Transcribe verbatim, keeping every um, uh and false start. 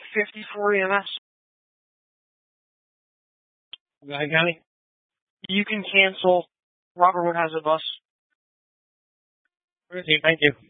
fifty for E M S. Go ahead, County. You can cancel Robert Wood has a bus. Thank you.